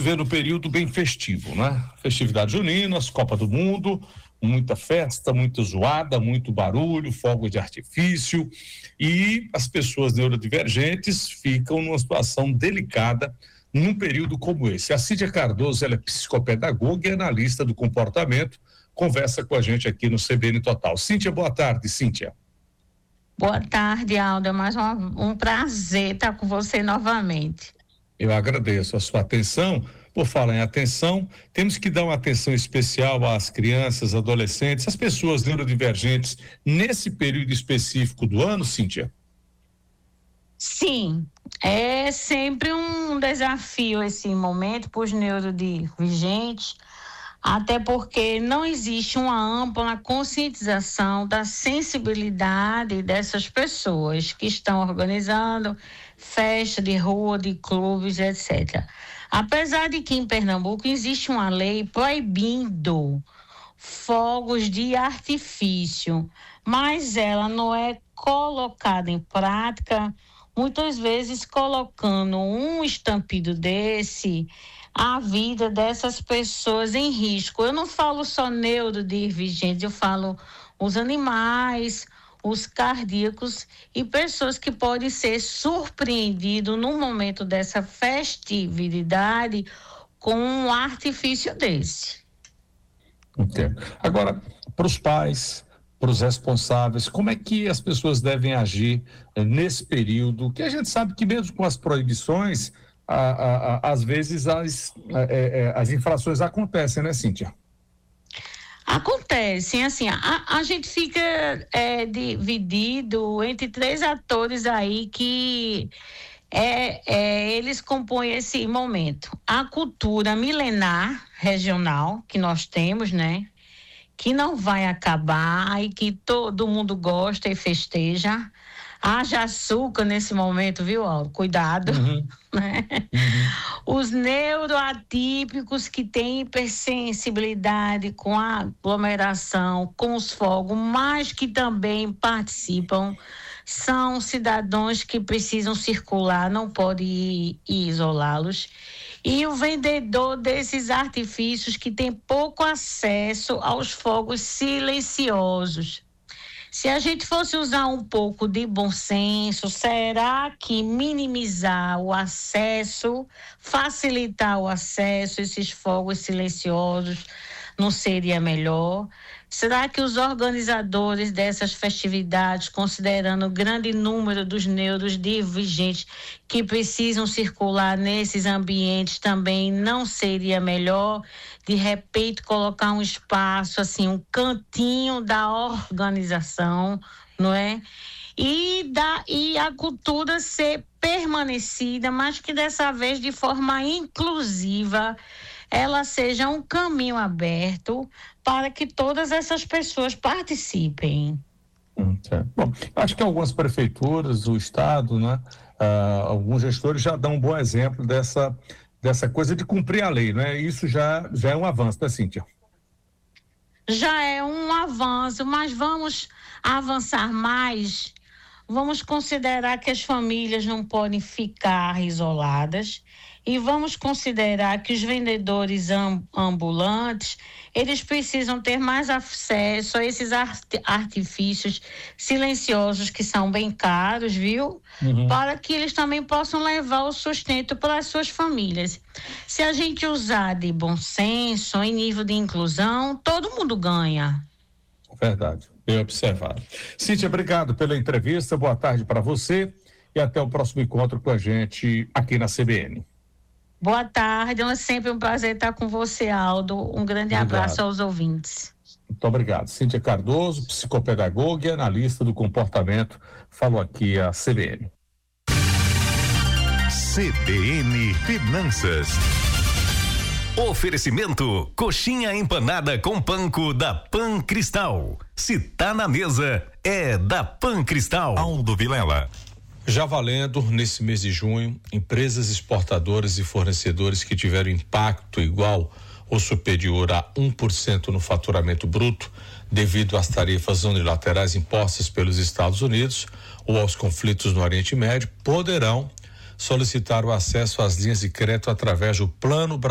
vivendo um período bem festivo, né? Festividades juninas, Copa do Mundo, muita festa, muita zoada, muito barulho, fogos de artifício, e as pessoas neurodivergentes ficam numa situação delicada num período como esse. A Cíntia Cardoso, ela é psicopedagoga e analista do comportamento, conversa com a gente aqui no CBN Total. Cíntia, boa tarde, Cíntia. Boa tarde, Aldo, é mais um prazer estar com você novamente. Eu agradeço a sua atenção. Por falar em atenção, temos que dar uma atenção especial às crianças, adolescentes, às pessoas neurodivergentes nesse período específico do ano, Cíntia? Sim, é sempre um desafio esse momento para os neurodivergentes, até porque não existe uma ampla conscientização da sensibilidade dessas pessoas que estão organizando festa de rua, de clubes, etc. Apesar de que em Pernambuco existe uma lei proibindo fogos de artifício, mas ela não é colocada em prática, muitas vezes colocando um estampido desse, a vida dessas pessoas em risco. Eu não falo só neurodivergentes, eu falo os animais, os cardíacos e pessoas que podem ser surpreendidos no momento dessa festividade com um artifício desse. Entendo. Agora, para os pais, para os responsáveis, como é que as pessoas devem agir nesse período, que a gente sabe que mesmo com as proibições, às vezes as infrações acontecem, né, Cíntia? Acontecem, assim, a gente fica dividido entre três atores aí que eles compõem esse momento. A cultura milenar regional que nós temos, né? Que não vai acabar e que todo mundo gosta e festeja. Haja açúcar nesse momento, viu, Aldo? Cuidado. Uhum. Né? Uhum. Os neuroatípicos que têm hipersensibilidade com a aglomeração, com os fogos, mas que também participam, são cidadãos que precisam circular, não pode ir isolá-los. E o vendedor desses artifícios que tem pouco acesso aos fogos silenciosos. Se a gente fosse usar um pouco de bom senso, será que minimizar o acesso, facilitar o acesso a esses fogos silenciosos não seria melhor? Será que os organizadores dessas festividades, considerando o grande número dos neurodivergentes que precisam circular nesses ambientes, também não seria melhor, de repente, colocar um espaço, assim, um cantinho da organização, não é? E a cultura ser permanecida, mas que dessa vez de forma inclusiva, ela seja um caminho aberto para que todas essas pessoas participem. Bom, acho que algumas prefeituras, o estado, né, alguns gestores já dão um bom exemplo dessa coisa de cumprir a lei, né? Isso já é um avanço, né, Cíntia? Já é um avanço, mas vamos avançar mais. Vamos considerar que as famílias não podem ficar isoladas e vamos considerar que os vendedores ambulantes, eles precisam ter mais acesso a esses artifícios silenciosos que são bem caros, viu? Uhum. Para que eles também possam levar o sustento para as suas famílias. Se a gente usar de bom senso, em nível de inclusão, todo mundo ganha. Verdade, bem observado. Cíntia, obrigado pela entrevista, boa tarde para você e até o próximo encontro com a gente aqui na CBN. Boa tarde, é sempre um prazer estar com você, Aldo. Um grande abraço aos ouvintes. Muito obrigado. Cíntia Cardoso, psicopedagoga e analista do comportamento, falou aqui a CBN. CBN Finanças. Oferecimento: coxinha empanada com panko da Pan Cristal. Se tá na mesa, é da Pan Cristal. Aldo Vilela. Já valendo, nesse mês de junho, empresas exportadoras e fornecedores que tiveram impacto igual ou superior a 1% no faturamento bruto devido às tarifas unilaterais impostas pelos Estados Unidos ou aos conflitos no Oriente Médio poderão solicitar o acesso às linhas de crédito através do Plano